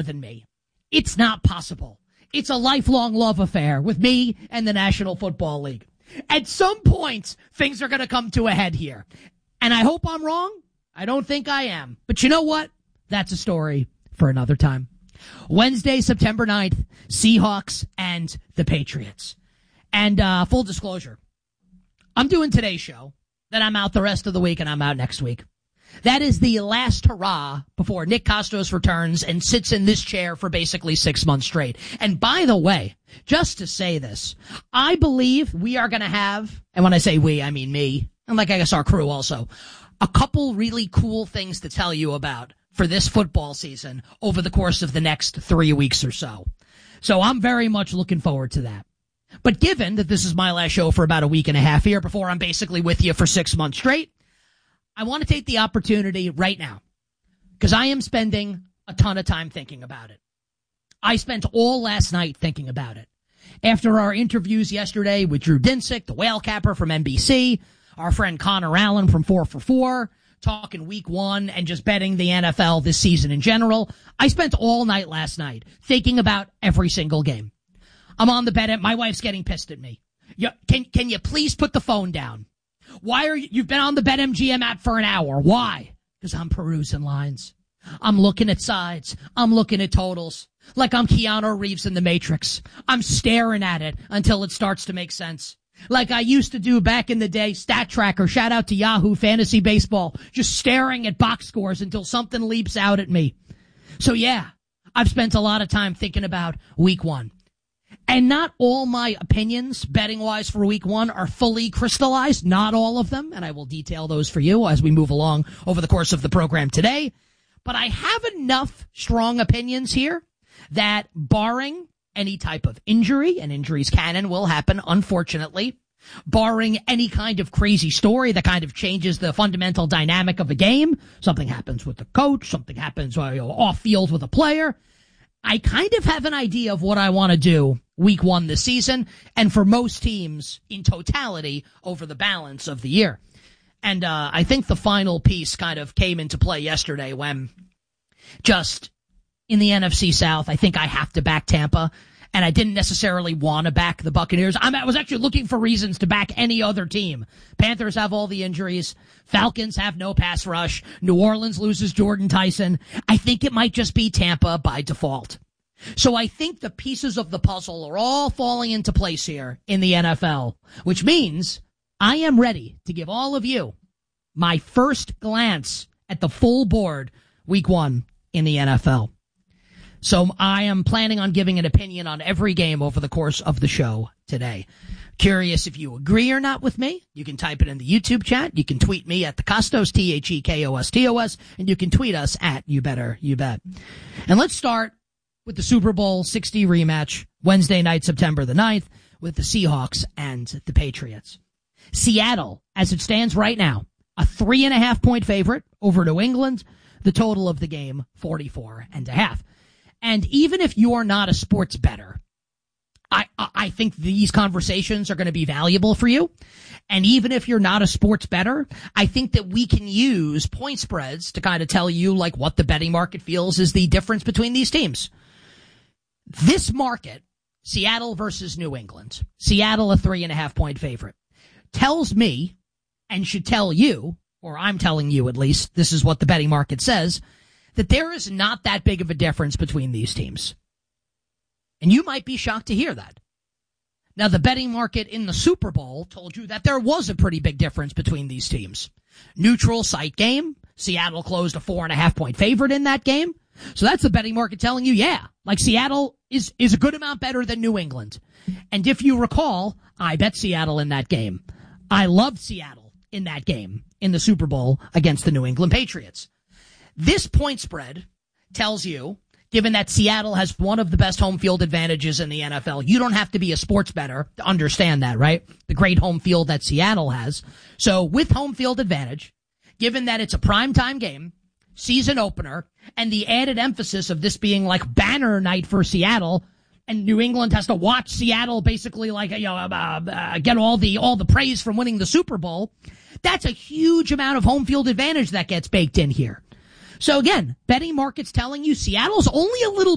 than me. It's not possible. It's a lifelong love affair with me and the National Football League. At some point, things are going to come to a head here. And I hope I'm wrong. I don't think I am. But you know what? That's a story for another time. Wednesday, September 9th, Seahawks and the Patriots. And full disclosure, I'm doing today's show, then I'm out the rest of the week, and I'm out next week. That is the last hurrah before Nick Kostos returns and sits in this chair for basically 6 months straight. And by the way, just to say this, I believe we are going to have, and when I say we, I mean me, and like I guess our crew also, a couple really cool things to tell you about for this football season over the course of the next 3 weeks or so. So I'm very much looking forward to that. But given that this is my last show for about a week and a half here before I'm basically with you for 6 months straight, I want to take the opportunity right now because I am spending a ton of time thinking about it. I spent all last night thinking about it. After our interviews yesterday with Drew Dinsick, the whale capper from NBC, our friend Connor Allen from 4 for 4, talking week one and just betting the NFL this season in general, I spent all night last night thinking about every single game. I'm on the bet. My wife's getting pissed at me. Can you please put the phone down? Why are you've been on the BetMGM app for an hour? Why? Because I'm perusing lines. I'm looking at sides. I'm looking at totals. Like I'm Keanu Reeves in The Matrix. I'm staring at it until it starts to make sense. Like I used to do back in the day, Stat Tracker, shout out to Yahoo Fantasy Baseball, just staring at box scores until something leaps out at me. So yeah, I've spent a lot of time thinking about week one. And not all my opinions, betting-wise, for week one are fully crystallized. Not all of them, and I will detail those for you as we move along over the course of the program today. But I have enough strong opinions here that barring any type of injury, and injuries can and will happen, unfortunately, barring any kind of crazy story that kind of changes the fundamental dynamic of a game, something happens with the coach, something happens off-field with a player, I kind of have an idea of what I want to do week one this season and for most teams in totality over the balance of the year. And I think the final piece kind of came into play yesterday when just in the NFC South, I think I have to back Tampa. And I didn't necessarily want to back the Buccaneers. I was actually looking for reasons to back any other team. Panthers have all the injuries. Falcons have no pass rush. New Orleans loses Jordan Tyson. I think it might just be Tampa by default. So I think the pieces of the puzzle are all falling into place here in the NFL, which means I am ready to give all of you my first glance at the full board week one in the NFL. So I am planning on giving an opinion on every game over the course of the show today. Curious if you agree or not with me. You can type it in the YouTube chat. You can tweet me at the Kostos, TheKostos, and you can tweet us at You Better You Bet. And let's start with the Super Bowl 60 rematch Wednesday night, September the 9th, with the Seahawks and the Patriots. Seattle, as it stands right now, a 3.5-point favorite over New England. The total of the game, 44.5. And even if you're not a sports bettor, I think these conversations are going to be valuable for you. And even if you're not a sports bettor, I think that we can use point spreads to kind of tell you like what the betting market feels is the difference between these teams. This market, Seattle versus New England, Seattle a 3.5-point favorite, tells me and should tell you, or I'm telling you at least, this is what the betting market says, that there is not that big of a difference between these teams. And you might be shocked to hear that. Now, the betting market in the Super Bowl told you that there was a pretty big difference between these teams. Neutral site game. Seattle closed a 4.5-point favorite in that game. So that's the betting market telling you, yeah, like Seattle is a good amount better than New England. And if you recall, I bet Seattle in that game. I loved Seattle in that game in the Super Bowl against the New England Patriots. This point spread tells you, given that Seattle has one of the best home field advantages in the NFL, you don't have to be a sports bettor to understand that, right? The great home field that Seattle has. So with home field advantage, given that it's a primetime game, season opener, and the added emphasis of this being like banner night for Seattle, and New England has to watch Seattle basically like, get all the praise from winning the Super Bowl, that's a huge amount of home field advantage that gets baked in here. So again, betting markets telling you Seattle's only a little